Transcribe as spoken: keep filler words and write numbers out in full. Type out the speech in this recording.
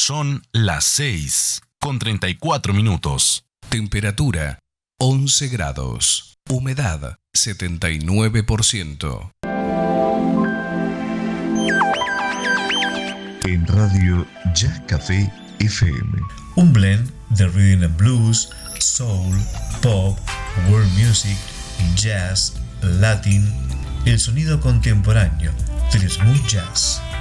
Son las seis con treinta y cuatro minutos. Temperatura once grados. Humedad setenta y nueve por ciento. En Radio Jazz Café F M. Un blend de rhythm and blues, soul, pop, world music, jazz, latin, el sonido contemporáneo del smooth jazz.